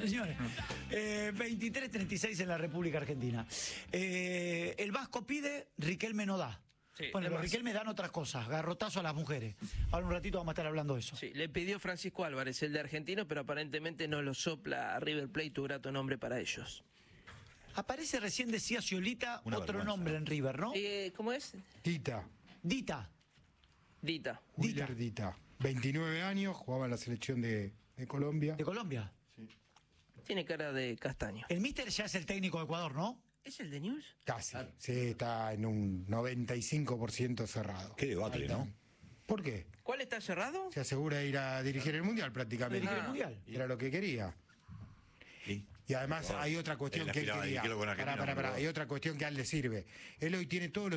señores. 23:36 en la República Argentina. El Vasco pide, Riquelme no da. Sí, bueno, los además, Riquelme dan otras cosas, garrotazo a las mujeres. Ahora un ratito vamos a estar hablando de eso. sí, le pidió Francisco Álvarez, el de Argentino, pero aparentemente no lo sopla a River Plate, tu grato nombre para ellos. Aparece recién, decía Sciolita, Una otro vergüenza. nombre en River, ¿no? ¿Cómo es? Dita. Dita. Willer Dita. 29 años, jugaba en la selección de Colombia. ¿De Colombia? Tiene cara de castaño. El míster ya es el técnico de Ecuador, ¿no? ¿Es el de News? Casi. Sí, está en un 95% cerrado. Qué debacle, ¿no? ¿Por qué? ¿Cuál está cerrado? Se asegura de ir a dirigir el Mundial prácticamente. Dirigir el Mundial. Era lo que quería. Y además hay otra cuestión Él que él aspiraba a quería. dirigirlo con Argentina, Pará. pero- Hay otra cuestión que a él le sirve. Él hoy tiene todos los